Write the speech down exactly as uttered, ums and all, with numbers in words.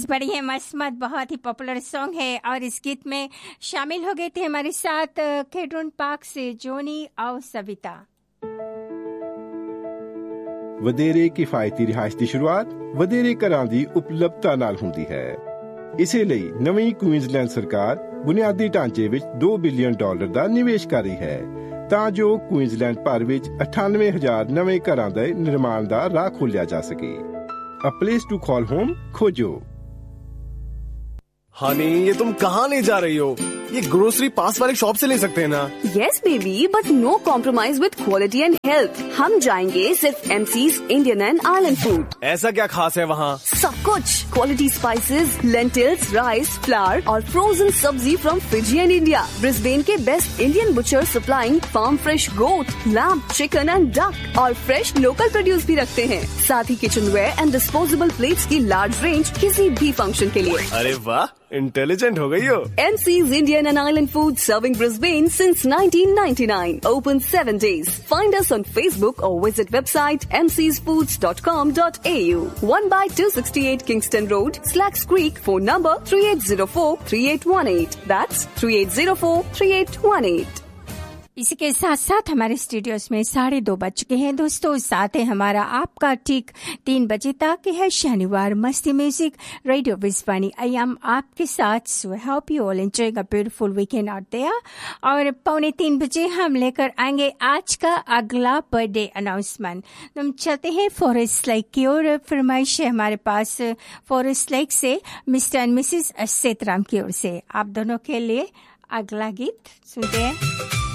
बड़ी है मस्त, बहुत ही पॉपुलर सॉन्ग है और इस गीत में शामिल हो गए थे हमारे साथ केड्रोन पार्क से जोनी और सविता। ਵਧੇਰੇ ਕਿਫਾਇਤੀ ਰਿਹਾਇਸ਼ ਦੀ ਸ਼ੁਰੂਆਤ ਵਧੇਰੇ ਘਰਾਂ ਦੀ ਉਪਲਬਧਤਾ ਨਾਲ ਹੁੰਦੀ ਹੈ। ਇਸੇ ਲਈ ਨਵੀਂ ਕੁਈਨਜ਼ਲੈਂਡ ਸਰਕਾਰ ਬੁਨਿਆਦੀ ਢਾਂਚੇ ਵਿੱਚ ਦੋ ਬਿਲੀਅਨ ਡਾਲਰ ਦਾ ਨਿਵੇਸ਼ ਕਰ ਰਹੀ ਹੈ ਤਾਂ ਜੋ ਕੁਈਨਜ਼ਲੈਂਡ ਭਰ ਵਿੱਚ ਅਠਾਨਵੇਂ ਹਜ਼ਾਰ ਨਵੇਂ ਘਰਾਂ ਦੇ ਨਿਰਮਾਣ ਦਾ ਰਾਹ ਖੋਲ੍ਹਿਆ ਜਾ ਸਕੇ। A place to call home खोजो। हनी, ये तुम कहाँ ले जा रही हो? ये ग्रोसरी पास वाली शॉप से ले सकते हैं ना? Yes baby, but no compromise with quality and health. हम जाएंगे सिर्फ एमसी's Indian and Island Food। ऐसा क्या खास है वहाँ? सब कुछ, quality spices, lentils, rice, flour और frozen सब्जी from Fiji and India। Brisbane के best Indian butcher supplying farm fresh goat, lamb, chicken and duck और fresh local produce भी रखते हैं। साथ ही kitchenware and disposable plates की large range किसी भी function के लिए। अरे वाह, इंटेलिजेंट हो गई हो। M C's Indian and Island Food serving Brisbane since nineteen ninety-nine. Open seven days. Find us on Facebook or visit website m c s foods dot com dot a u. one by two sixty-eight Kingston Road, Slacks Creek. Phone number three eight zero four three eight one eight. That's three eight zero four three eight one eight. इसी के साथ साथ हमारे studios में साढ़े दो बज चुके हैं दोस्तों। साथ है हमारा आपका ठीक तीन बजे तक है शनिवार मस्ती म्यूजिक रेडियो विस्वानी। आई एम आपके साथ। सो I hope you all enjoying a beautiful weekend out there. और पौने तीन बजे हम लेकर आएंगे आज का अगला बर्थडे अनाउंसमेंट। हम चलते हैं फॉरेस्ट लेक की ओर। फरमाइश है हमारे पास फॉरेस्ट लेक से मिस्टर एंड मिसेस सेतराम की ओर से। आप दोनों के लिए अगला गीत सुनते हैं।